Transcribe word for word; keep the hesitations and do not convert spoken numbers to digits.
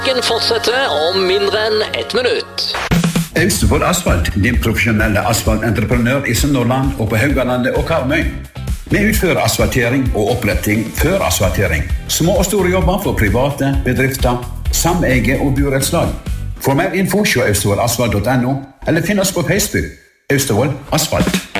Den fortsetter om mindre enn ett minutt. Austevoll Asfalt, din profesjonelle asfaltentreprenør i Sunnhordland og på Haugalandet og Karmøy. Vi utfører asfaltering og oppretting før asfaltering. Små og store jobber for private, bedrifter, sameie og burettslag. For mer info se austevoll asfalt punktum no eller finn oss på Facebook. Austevoll Asfalt.